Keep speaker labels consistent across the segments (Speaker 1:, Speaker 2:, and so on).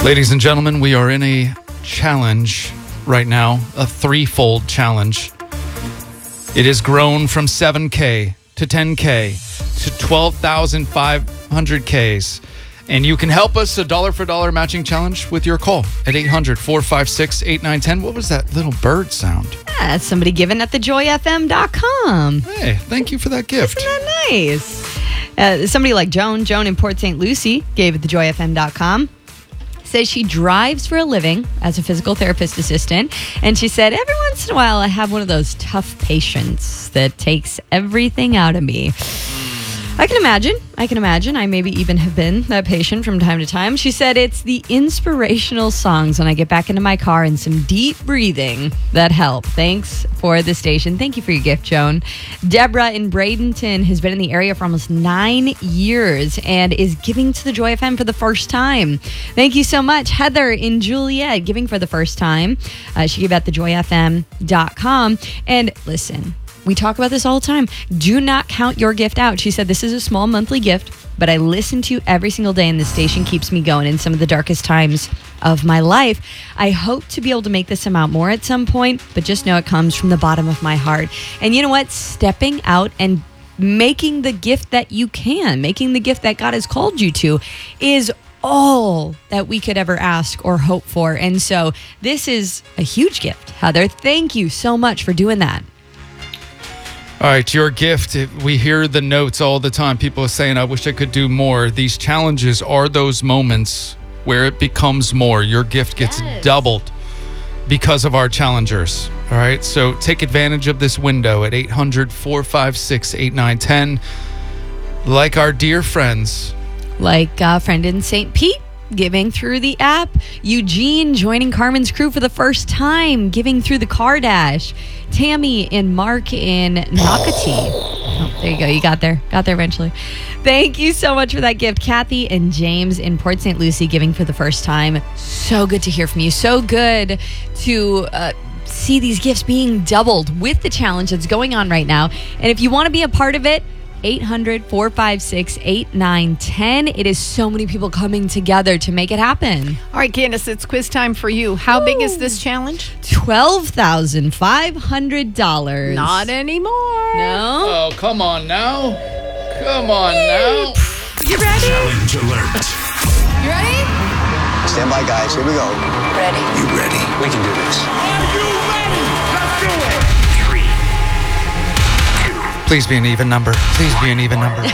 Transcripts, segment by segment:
Speaker 1: Ladies and gentlemen, we are in a challenge right now, a threefold challenge. It has grown from 7K to 10K to 12,500 Ks. And you can help us, a dollar for dollar matching challenge with your call at 800-456-8910. What was that little bird sound?
Speaker 2: That's somebody giving at thejoyfm.com.
Speaker 1: Hey, thank you for that gift.
Speaker 2: Isn't that nice? Somebody like Joan in Port St. Lucie gave at thejoyfm.com. Says she drives for a living as a physical therapist assistant. And she said, every once in a while, I have one of those tough patients that takes everything out of me. I can imagine. I maybe even have been that patient from time to time. She said it's the inspirational songs when I get back into my car and some deep breathing that help. Thanks for the station. Thank you for your gift, Joan. Deborah in Bradenton has been in the area for almost 9 years and is giving to the Joy FM for the first time. Thank you so much. Heather in Juliet giving for the first time. She gave at thejoyfm.com. And listen, we talk about this all the time. Do not count your gift out. She said, this is a small monthly gift, but I listen to you every single day, and the station keeps me going in some of the darkest times of my life. I hope to be able to make this amount more at some point, but just know it comes from the bottom of my heart. And you know what? Stepping out and making the gift that you can, making the gift that God has called you to is all that we could ever ask or hope for. And so this is a huge gift. Heather, thank you so much for doing that.
Speaker 1: All right, your gift. We hear the notes all the time. People are saying, I wish I could do more. These challenges are those moments where it becomes more. Your gift gets doubled because of our challengers. All right, so take advantage of this window at 800-456-8910. Like our dear friends.
Speaker 2: Like a friend in St. Pete, giving through the app. Eugene joining Carmen's crew for the first time, giving through the Car Dash. Tammy and Mark in Nocatee. Oh, there you go. You got there. Got there eventually. Thank you so much for that gift. Kathy and James in Port St. Lucie giving for the first time. So good to hear from you. So good to see these gifts being doubled with the challenge that's going on right now. And if you want to be a part of it, 800-456-8910. It is so many people coming together to make it happen.
Speaker 3: All right, Candace, it's quiz time for you. How big is this challenge?
Speaker 2: $12,500.
Speaker 3: Not anymore.
Speaker 2: No?
Speaker 1: Oh, come on now. Come on now.
Speaker 3: You ready?
Speaker 4: Challenge alert.
Speaker 3: You ready?
Speaker 5: Stand by, guys. Here we go.
Speaker 3: Ready.
Speaker 4: You ready?
Speaker 5: We can do this.
Speaker 4: Are you ready? Let's do it. 3, 2.
Speaker 1: Please be an even number. Please be an even number.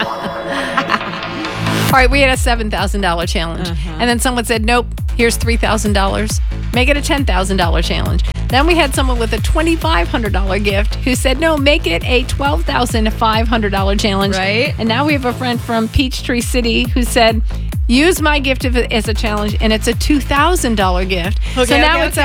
Speaker 3: All right, we had a $7,000 challenge. And then someone said, nope, here's $3,000. Make it a $10,000 challenge. Then we had someone with a $2,500 gift who said, no, make it a $12,500 challenge.
Speaker 2: Right.
Speaker 3: And now we have a friend from Peachtree City who said, use my gift as a challenge, and it's a $2,000 gift. So now it's a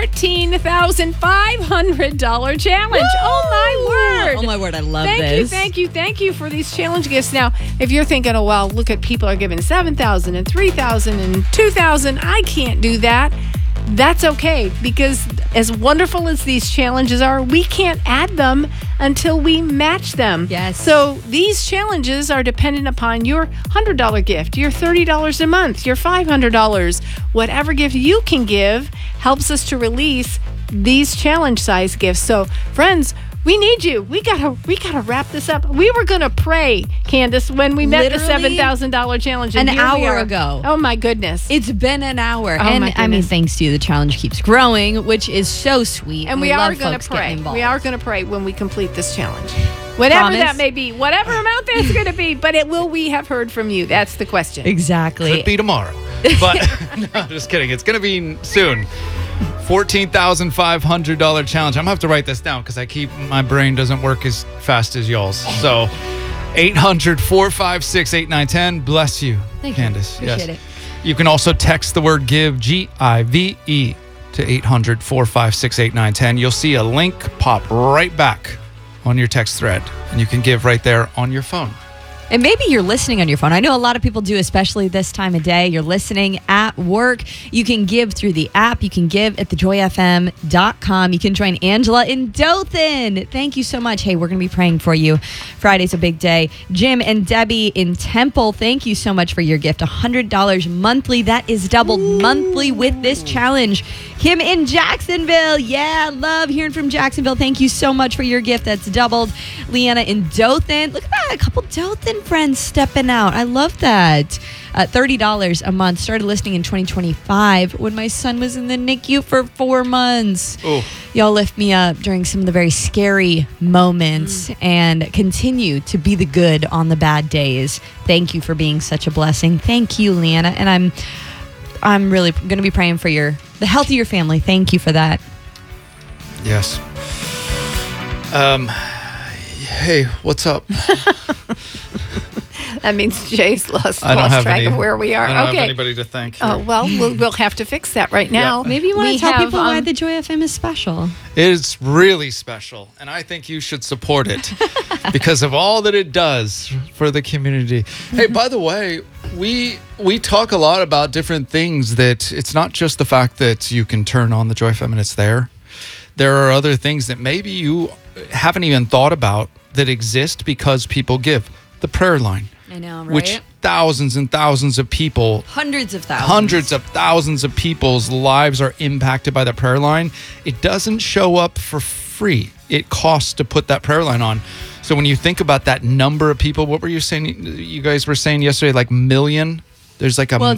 Speaker 3: $14,500 challenge.
Speaker 2: Woo!
Speaker 3: Oh, my word.
Speaker 2: Oh, my word. I love this.
Speaker 3: Thank you for these challenge gifts. Now, if you're thinking, oh, well, look at people are giving $7,000 and $3,000 and $2,000. I can't do that. That's okay, because as wonderful as these challenges are, we can't add them until we match them.
Speaker 2: Yes.
Speaker 3: So these challenges are dependent upon your $100 gift, your $30 a month, your $500. Whatever gift you can give helps us to release these challenge size gifts. So friends, we need you. We gotta wrap this up. We were gonna pray, Candace, when we met the $7,000 challenge
Speaker 2: an hour ago.
Speaker 3: Oh my goodness!
Speaker 2: It's been an hour.
Speaker 3: Oh,
Speaker 2: and
Speaker 3: my
Speaker 2: I mean,
Speaker 3: goodness.
Speaker 2: thanks to you, the challenge keeps growing, which is so sweet.
Speaker 3: And we are
Speaker 2: love
Speaker 3: gonna
Speaker 2: folks
Speaker 3: pray.
Speaker 2: getting involved.
Speaker 3: We are gonna pray when we complete this challenge, whatever
Speaker 2: Promise?
Speaker 3: that may be, whatever amount that's gonna be. But will we have heard from you? That's the question.
Speaker 2: Exactly.
Speaker 1: Could be tomorrow. But no, just kidding. It's going to be soon. $14,500 challenge. I'm going to have to write this down because my brain doesn't work as fast as y'all's. So 800-456-8910. Bless you,
Speaker 2: Thank you.
Speaker 1: Candace.
Speaker 2: Appreciate it.
Speaker 1: You can also text the word GIVE, G-I-V-E, to 800-456-8910. You'll see a link pop right back on your text thread, and you can give right there on your phone.
Speaker 2: And maybe you're listening on your phone. I know a lot of people do, especially this time of day. You're listening at work. You can give through the app. You can give at thejoyfm.com. You can join Angela in Dothan. Thank you so much. Hey, we're going to be praying for you. Friday's a big day. Jim and Debbie in Temple, thank you so much for your gift. $100 monthly. That is doubled monthly with this challenge. Kim in Jacksonville. Yeah, love hearing from Jacksonville. Thank you so much for your gift. That's doubled. Leanna in Dothan. Look at that. A couple Dothan friends stepping out. I love that. $30 a month. Started listening in 2025 when my son was in the NICU for 4 months.
Speaker 1: Oh.
Speaker 2: Y'all lift me up during some of the very scary moments and continue to be the good on the bad days. Thank you for being such a blessing. Thank you, Leanna. And I'm really going to be praying for the health of your family. Thank you for that.
Speaker 1: Yes. Hey, what's up?
Speaker 3: That means Jay's lost track of where we are.
Speaker 1: I don't have anybody to thank.
Speaker 3: Oh, well, we'll have to fix that right now.
Speaker 1: Yeah.
Speaker 2: Maybe you want to tell people why the Joy FM is special.
Speaker 1: It's really special, and I think you should support it because of all that it does for the community. Hey, by the way, we talk a lot about different things that it's not just the fact that you can turn on the Joy FM and it's there. There are other things that maybe you haven't even thought about that exist because people give. The prayer line.
Speaker 2: I know, right?
Speaker 1: Which thousands and thousands of people,
Speaker 2: hundreds of thousands of
Speaker 1: people's lives are impacted by the prayer line. It doesn't show up for free. It costs to put that prayer line on. So when you think about that number of people, what were you saying? You guys were saying yesterday, like million? There's like
Speaker 2: it's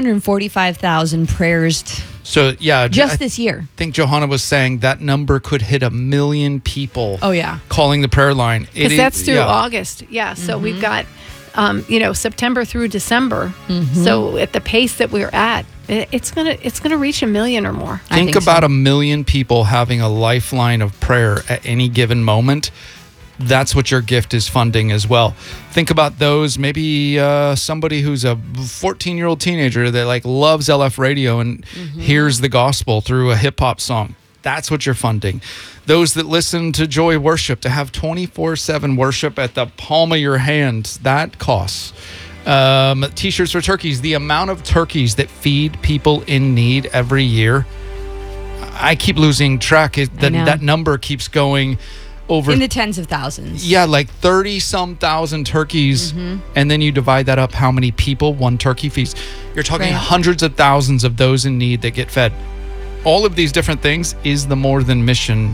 Speaker 2: 745,000 prayers.
Speaker 1: So yeah,
Speaker 2: just this year.
Speaker 1: I think Johanna was saying that number could hit 1 million people.
Speaker 2: Oh yeah,
Speaker 1: calling the prayer line.
Speaker 3: Because that's through August. Yeah, so we've got September through December. So at the pace that we're at, it's gonna reach 1 million or more.
Speaker 1: Think about 1 million people having a lifeline of prayer at any given moment. That's what your gift is funding as well. Think about those, maybe somebody who's a 14-year-old teenager that loves LF radio and hears the gospel through a hip hop song. That's what you're funding. Those that listen to Joy Worship, to have 24/7 worship at the palm of your hand, that costs. T-shirts for turkeys. The amount of turkeys that feed people in need every year, I keep losing track. That number keeps going over
Speaker 2: in the tens of thousands.
Speaker 1: Yeah, 30-some thousand turkeys, and then you divide that up how many people one turkey feeds. You're talking hundreds of thousands of those in need that get fed. All of these different things is the More Than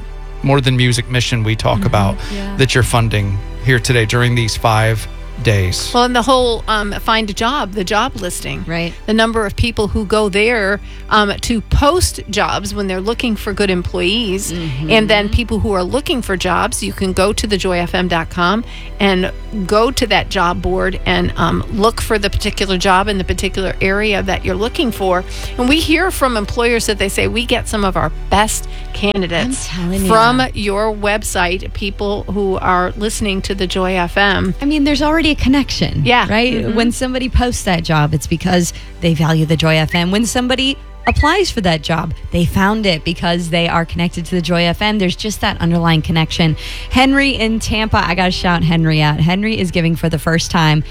Speaker 1: Music mission we talk about that you're funding here today during these 5 days.
Speaker 3: Well, and the whole find a job, the job listing,
Speaker 2: right?
Speaker 3: The number of people who go there to post jobs when they're looking for good employees, and then people who are looking for jobs, you can go to thejoyfm.com and go to that job board and look for the particular job in the particular area that you're looking for. And we hear from employers that they say we get some of our best candidates from your website, people who are listening to the Joy FM.
Speaker 2: I mean, there's already a connection.
Speaker 3: Yeah.
Speaker 2: Right? When somebody posts that job, it's because they value the Joy FM. When somebody applies for that job, they found it because they are connected to the Joy FM. There's just that underlying connection. Henry in Tampa, I got to shout Henry out. Henry is giving for the first time